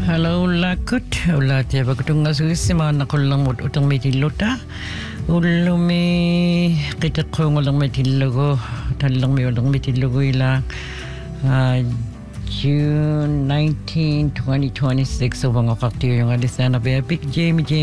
Hello lakut ulah tiap ketunga susima nakulang mut utang metilota ulumi kita kongolang metilogo talang mi ulang metilogo ila June 19, 2026 ubang aktiyo yung alisana be epic Jamie